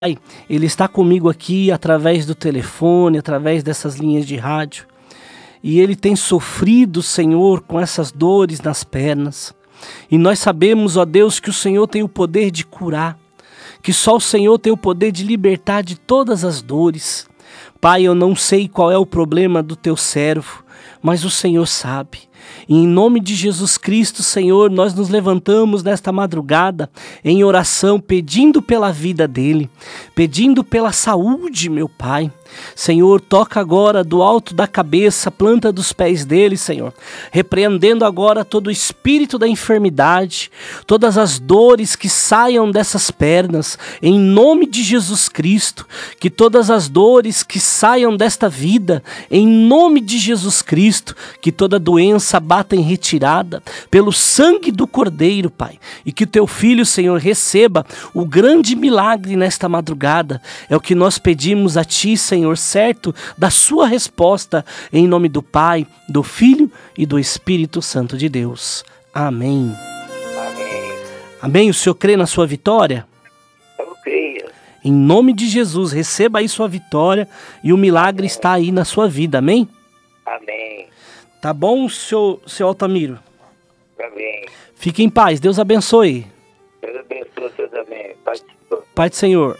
Pai, Ele está comigo aqui através do telefone, através dessas linhas de rádio. E ele tem sofrido, Senhor, com essas dores nas pernas. E nós sabemos, ó Deus, que o Senhor tem o poder de curar, que só o Senhor tem o poder de libertar de todas as dores. Pai, eu não sei qual é o problema do teu servo, mas o Senhor sabe. E em nome de Jesus Cristo, Senhor, nós nos levantamos nesta madrugada em oração, pedindo pela vida dele, pedindo pela saúde, meu Pai. Senhor, toca agora do alto da cabeça, planta dos pés dele, Senhor, repreendendo agora todo o espírito da enfermidade, todas as dores que saiam dessas pernas, em nome de Jesus Cristo, que todas as dores que saiam desta vida, em nome de Jesus Cristo, que toda doença bata em retirada, pelo sangue do Cordeiro, Pai, e que o teu filho, Senhor, receba o grande milagre nesta madrugada, é o que nós pedimos a ti, Senhor, certo da sua resposta, em nome do Pai, do Filho e do Espírito Santo de Deus. Amém. Amém. Amém. O senhor crê na sua vitória? Eu creio. Em nome de Jesus, receba aí sua vitória e o milagre está aí na sua vida. Amém? Amém. Tá bom, seu Altamiro? Amém. Fique em paz. Deus abençoe. Deus abençoe você também. Pai do Senhor.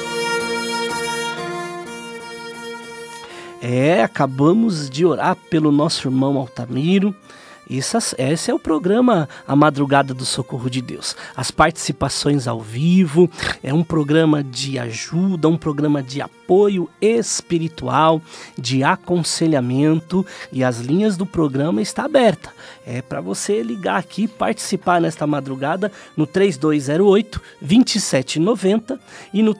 Acabamos de orar pelo nosso irmão Altamiro. Esse é o programa A Madrugada do Socorro de Deus. As participações ao vivo, é um programa de ajuda, um programa de apoio espiritual, de aconselhamento, e as linhas do programa estão abertas. É para você ligar aqui, participar nesta madrugada no 3208-2790 e no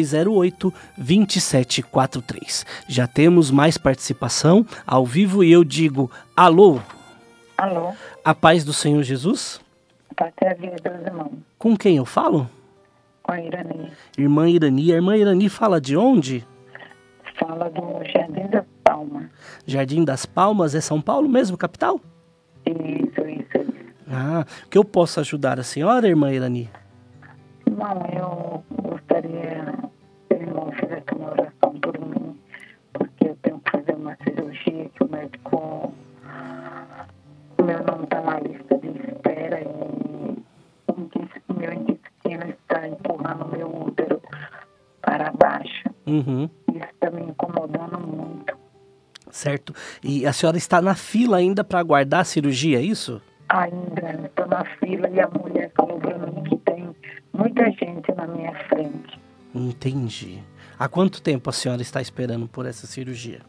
3208-2743. Já temos mais participação ao vivo e eu digo alô. Alô? A paz do Senhor Jesus? Paz e a vida dos irmãos. Com quem eu falo? Com a Irani. Irmã Irani. A irmã Irani fala de onde? Fala do Jardim das Palmas. Jardim das Palmas é São Paulo mesmo, capital? Isso. O que eu posso ajudar a senhora, irmã Irani? Não, eu gostaria que o irmão fizesse uma oração por mim, porque eu tenho que fazer uma cirurgia que o médico... O meu nome está na lista de espera e o meu intestino está empurrando o meu útero para baixo. Uhum. Isso está me incomodando muito. Certo. E a senhora está na fila ainda para aguardar a cirurgia, é isso? Ainda estou na fila e a mulher falou para mim que tem muita gente na minha frente. Entendi. Há quanto tempo a senhora está esperando por essa cirurgia?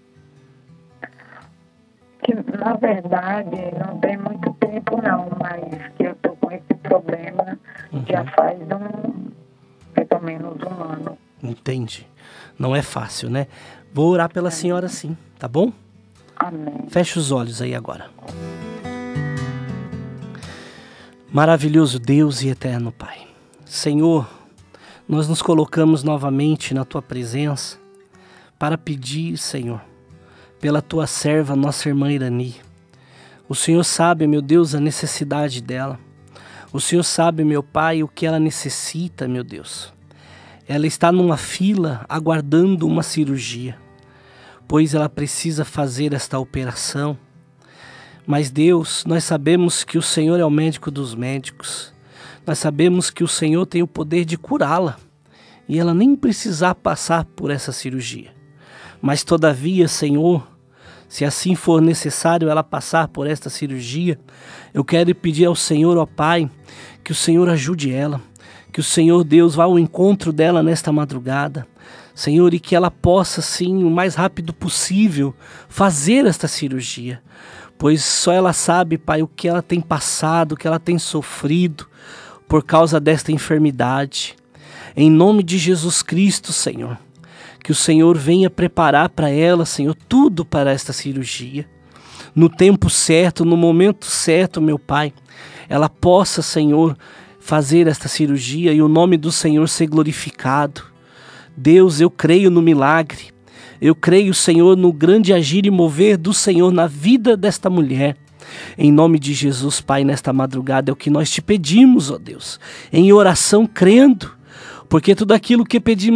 Que, na verdade, não tem muito tempo não, mas que eu estou com esse problema já faz mais ou menos um ano. Entendi. Não é fácil, né? Vou orar pela senhora sim, tá bom? Amém. Feche os olhos aí agora. Maravilhoso Deus e eterno Pai. Senhor, nós nos colocamos novamente na Tua presença para pedir, Senhor, pela Tua serva, nossa irmã Irani. O Senhor sabe, meu Deus, a necessidade dela. O Senhor sabe, meu Pai, o que ela necessita, meu Deus. Ela está numa fila aguardando uma cirurgia, pois ela precisa fazer esta operação. Mas Deus, nós sabemos que o Senhor é o médico dos médicos. Nós sabemos que o Senhor tem o poder de curá-la e ela nem precisar passar por essa cirurgia. Mas todavia, Senhor, se assim for necessário ela passar por esta cirurgia, eu quero pedir ao Senhor, ó Pai, que o Senhor ajude ela, que o Senhor Deus vá ao encontro dela nesta madrugada, Senhor, e que ela possa, sim, o mais rápido possível fazer esta cirurgia, pois só ela sabe, Pai, o que ela tem passado, o que ela tem sofrido por causa desta enfermidade. Em nome de Jesus Cristo, Senhor, que o Senhor venha preparar para ela, Senhor, tudo para esta cirurgia. No tempo certo, no momento certo, meu Pai, ela possa, Senhor, fazer esta cirurgia e o nome do Senhor ser glorificado. Deus, eu creio no milagre. Eu creio, Senhor, no grande agir e mover do Senhor na vida desta mulher. Em nome de Jesus, Pai, nesta madrugada é o que nós te pedimos, ó Deus, em oração crendo, porque tudo aquilo que pedimos